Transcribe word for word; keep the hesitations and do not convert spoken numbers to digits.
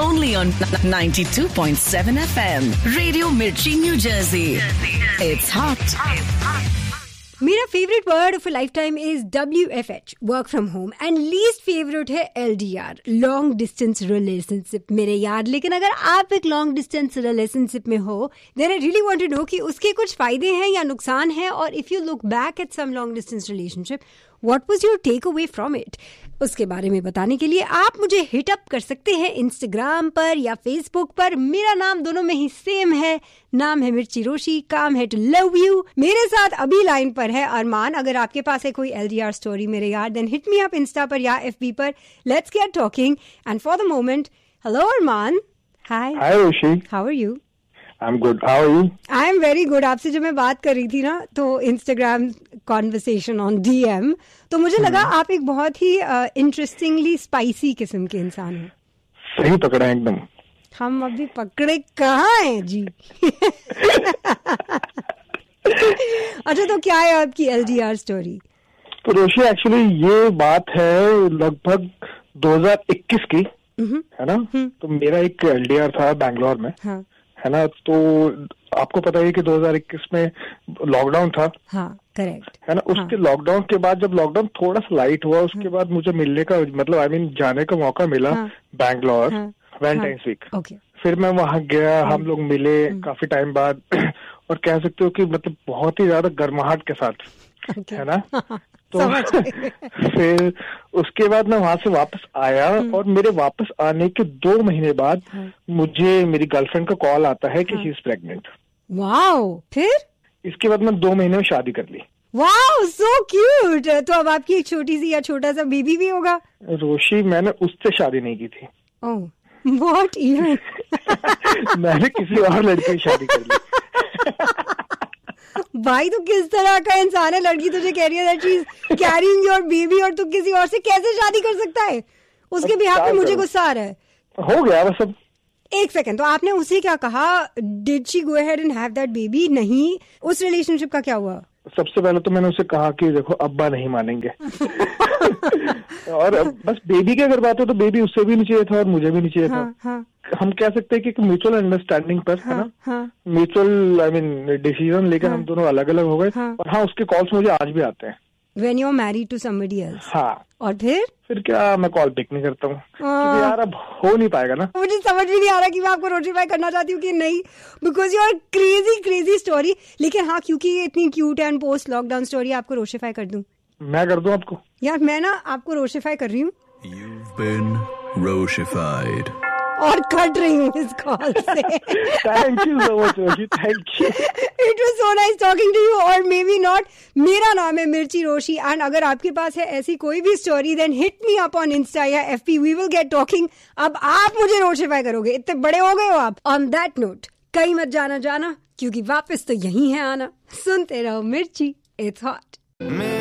only on ninety-two point seven F M. Radio Mirchi, New Jersey. It's hot. मेरा favourite word of life time is W F H, work from home, and least favourite है L D R, long distance relationship मेरे यार. लेकिन अगर आप एक long distance relationship में हो, then I really want to know कि उसके कुछ फायदे हैं या नुकसान हैं, और if you look back at some long distance relationship, what was your take away from it. उसके बारे में बताने के लिए आप मुझे हिट अप कर सकते हैं इंस्टाग्राम पर या फेसबुक पर. मेरा नाम दोनों में ही सेम है, नाम है मिर्ची रोशी, काम है टू लव यू. मेरे साथ अभी लाइन पर है अरमान. अगर आपके पास है कोई एल डी आर स्टोरी मेरे यार, then hit me up Insta पर या एफ बी पर. Let's get talking. And for the moment, hello Armaan. Hi. Hi Roshi. How are you? I am good. How are you? I am very good. आपसे जब मैं बात कर रही थी ना, तो Instagram conversation on D M, तो मुझे लगा आप एक बहुत ही इंटरेस्टिंगली स्पाइसी किस्म के इंसान हैं. सही पकड़ा एकदम. हम अभी पकड़े कहाँ हैं जी? अच्छा, तो क्या है आपकी एल डी आर स्टोरी? तो रोशी, एक्चुअली ये बात है लगभग दो हज़ार इक्कीस की, है ना. तो मेरा एक एल डी आर था बैंगलोर में. हाँ. है ना. तो आपको पता है कि दो हज़ार इक्कीस में लॉकडाउन था. हाँ, करेक्ट. है ना. उसके हाँ. लॉकडाउन के बाद जब लॉकडाउन थोड़ा सा लाइट हुआ, उसके हाँ. बाद मुझे मिलने का मतलब आई I मीन mean, जाने का मौका मिला हाँ. Bangalore Valentine's week. ओके. फिर मैं वहां गया, हम लोग मिले काफी टाइम बाद, और कह सकते हो कि मतलब बहुत ही ज्यादा गर्माहट के साथ. okay. है ना. तो फिर उसके बाद मैं वहां से वापस आया, और मेरे वापस आने के दो महीने बाद हाँ. मुझे मेरी गर्लफ्रेंड का कॉल आता है कि शी इज प्रेग्नेंट. वाओ. फिर इसके बाद मैं दो महीने में शादी कर ली. Wow, so cute. तो अब आपकी एक छोटी सी या छोटा सा बेबी भी होगा? रोशी, मैंने उससे शादी नहीं की थी. ओह, व्हाट इवन? मैंने किसी और लड़की की शादी कर ली. भाई, तू किस तरह का इंसान है? लड़की तुझे कह रही है that she is carrying your baby, और तू किसी और से कैसे शादी कर सकता है? उसके बिहाफ पे मुझे गुस्सा आ रहा है. हो गया बस. अब एक सेकंड, तो आपने उसे क्या कहा? Did she go ahead and have that baby? नहीं. उस रिलेशनशिप का क्या हुआ? सबसे पहले तो मैंने उसे कहा कि देखो, अब्बा नहीं मानेंगे. और बस बेबी की अगर बात हो तो बेबी उससे भी नहीं चाहिए था और मुझे भी नहीं चाहिए हाँ, था. हाँ. हम कह सकते हैं कि म्यूचुअल अंडरस्टैंडिंग पर हाँ, है ना, म्यूचुअल आई मीन डिसीजन लेकर हम दोनों अलग अलग हो गए. हाँ. और हाँ, उसके कॉल्स मुझे आज भी आते हैं. When you're married to somebody else. हाँ. और फिर फिर क्या, मैं कॉल पिक नहीं करता हूँ, क्योंकि यार अब हो नहीं पाएगा ना. मुझे समझ भी नहीं आ रहा कि मैं आपको रोटिफाई करना चाहती हूँ कि नहीं, because you are crazy crazy story. लेकिन हाँ, क्योंकि ये इतनी cute and post lockdown story, आपको रोटिफाई कर दूं? मैं कर दूं आपको? यार मैं ना आपको रोटिफाई कर रही हूँ. You've been rotified. और कट रही हूँ इस कॉल से. Thank you so much Roshi, thank you. It was so nice talking to you, और मे बी नॉट. मेरा नाम है मिर्ची रोशी, एंड अगर आपके पास है ऐसी कोई भी story, then hit me up on Insta या F P. We will get talking. अब आप मुझे रोटिफाई करोगे, इतने बड़े हो गए हो आप. ऑन दैट नोट, कहीं मत जाना जाना, क्योंकि वापस तो यही है आना. सुनते रहो मिर्ची, इट्स हॉट.